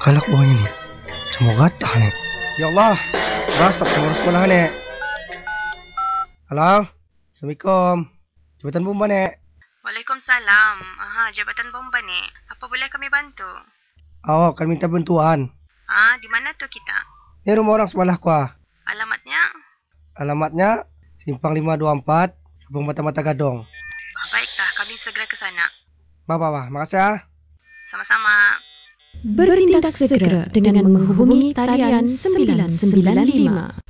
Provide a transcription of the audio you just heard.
Galak buahnya nih. Semoga tahan nih. Ya Allah, rasak ngurus sekolah nih. Halo, Assalamualaikum. Jabatan Bomba nih. Waalaikumsalam. Jabatan Bomba ni. Apa boleh kami bantu? Awak kan minta bantuan. Di mana tu kita? Ini rumah orang sebelah kuah. Alamatnya? Alamatnya Simpang 524, Kampung Mata-Mata Gadong. Baiklah, kami segera ke sana. Bah, makasih ya. Sama-sama. Bertindak segera dengan menghubungi talian 995.